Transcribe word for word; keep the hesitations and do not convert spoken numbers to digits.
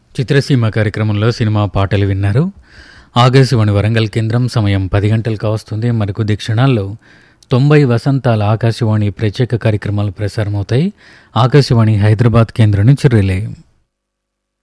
చిత్రసీమ కార్యక్రమంలో సినిమా పాటలు విన్నారు. ఆకాశవాణి వరంగల్ కేంద్రం సమయం పది గంటలకు వస్తుంది. మరికొద్ది క్షణాల్లో తొంభై వసంతాల ఆకాశవాణి ప్రత్యేక కార్యక్రమాలు ప్రసారమవుతాయి. ఆకాశవాణి హైదరాబాద్ కేంద్రం నుంచి రిలే.